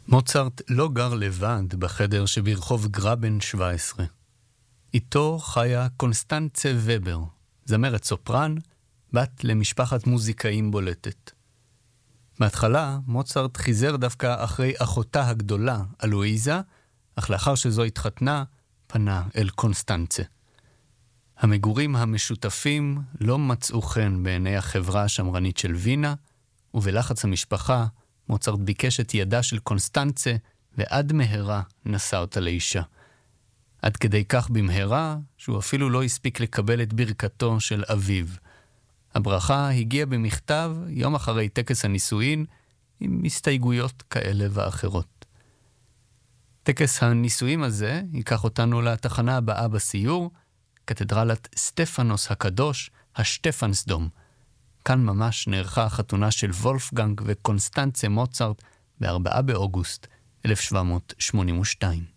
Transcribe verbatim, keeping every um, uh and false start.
מוצרט לא גר לבד בחדר שברחוב גרבן שבע עשרה. איתו חיה קונסטנצה ובר, זמרת סופרן, בת למשפחת מוזיקאים בולטת. בהתחלה מוצרט חיזר דווקא אחרי אחותה הגדולה, אלואיזה, אך לאחר שזו התחתנה, פנה אל קונסטנצה. המגורים המשותפים לא מצאו חן בעיני החברה השמרנית של וינה, ובלחץ המשפחה מוצרט ביקש את ידה של קונסטנצה, ועד מהרה נשא אותה לאישה. עד כדי כך במהרה, שהוא אפילו לא הספיק לקבל את ברכתו של אביו. הברכה הגיעה במכתב יום אחרי טקס הנישואין, עם הסתייגויות כאלה ואחרות. טקס הנישואים הזה ייקח אותנו לתחנה הבאה בסיור, קתדרלת סטפנוס הקדוש, השטפנסדום. כאן ממש נערכה החתונה של וולפגנג וקונסטנצה מוצרט ב-ארבעה באוגוסט אלף שבע מאות שמונים ושתיים.